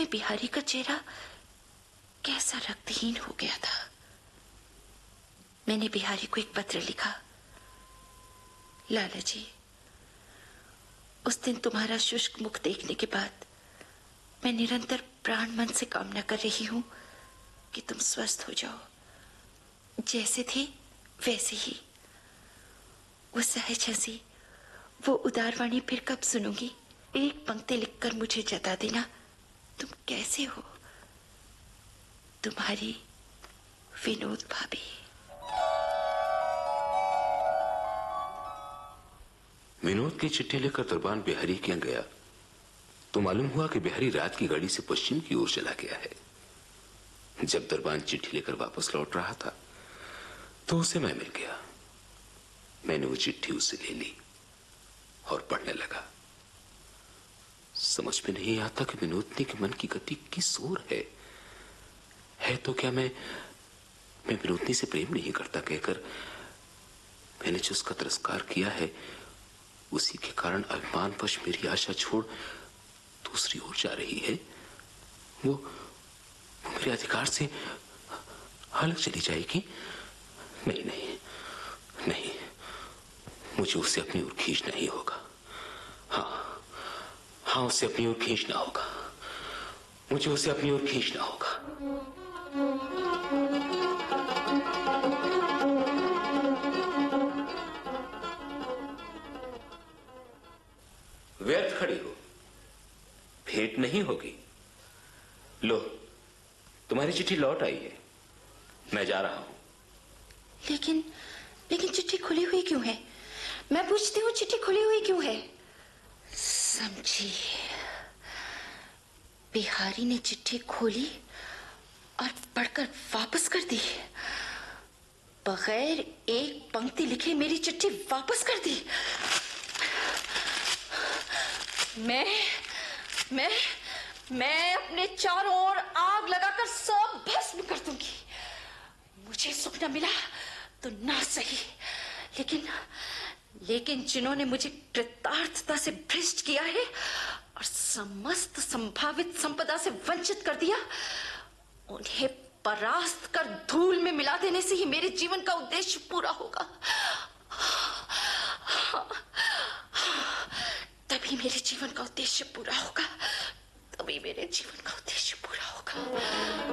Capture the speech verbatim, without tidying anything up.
बिहारी का चेहरा कैसा रक्तहीन हो गया था। मैंने बिहारी को एक पत्र लिखा। लाला जी, उस दिन तुम्हारा शुष्क मुख देखने के बाद मैं निरंतर प्राण मन से कामना कर रही हूं कि तुम स्वस्थ हो जाओ, जैसे थे वैसे ही। वो सहज हंसी, वो उदारवाणी फिर कब सुनूंगी? एक पंक्ति लिखकर मुझे जता देना तुम कैसे हो। तुम्हारी विनोद भाभी। विनोद की चिट्ठी लेकर दरबान बिहारी के यहाँ गया तो मालूम हुआ कि बिहारी रात की गाड़ी से पश्चिम की ओर चला गया है। जब दरबान चिट्ठी लेकर वापस लौट रहा था तो उसे मैं मिल गया। मैंने वो चिट्ठी उसे ले ली और पढ़ने लगा। समझ में नहीं आता कि विनोदनी के मन की गति किस ओर है। है तो क्या मैं मैं विनोदनी से प्रेम नहीं करता कहकर मैंने जो उसका तिरस्कार किया है, उसी के कारण अभिमानवश मेरी आशा छोड़ दूसरी ओर जा रही है। वो, वो मेरे अधिकार से अलग चली जाएगी। नहीं नहीं नहीं, मुझे उसे अपनी ओर खींचना ही होगा। हाँ हाँ, उसे अपनी ओर खींचना होगा। मुझे उसे अपनी ओर खींचना होगा। व्यर्थ खड़ी हो, भेंट नहीं होगी। लो, तुम्हारी चिट्ठी लौट आई है। मैं जा रहा हूं। लेकिन लेकिन चिट्ठी खुली हुई क्यों है? मैं पूछती हूँ, चिट्ठी खुली हुई क्यों है? समझी, बिहारी ने चिट्ठी खोली और पढ़कर वापस कर दी। बगैर एक पंक्ति लिखे मेरी चिट्ठी वापस कर दी। मैं मैं मैं अपने चारों ओर आग लगाकर सब भस्म कर दूंगी। मुझे सुख न मिला तो ना सही, लेकिन लेकिन जिन्होंने मुझे कृतार्थता से भ्रष्ट किया है और समस्त संभावित संपदा से वंचित कर दिया, उन्हें परास्त कर धूल में मिला देने से ही मेरे जीवन का उद्देश्य पूरा होगा। तभी मेरे जीवन का उद्देश्य पूरा होगा। तभी मेरे जीवन का उद्देश्य पूरा होगा।